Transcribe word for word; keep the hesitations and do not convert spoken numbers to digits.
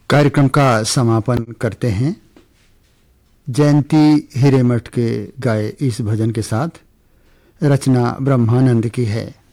कार्यक्रम का समापन करते हैं जयंती हिरेमठ के गाए इस भजन के साथ। रचना ब्रह्मानंद की है।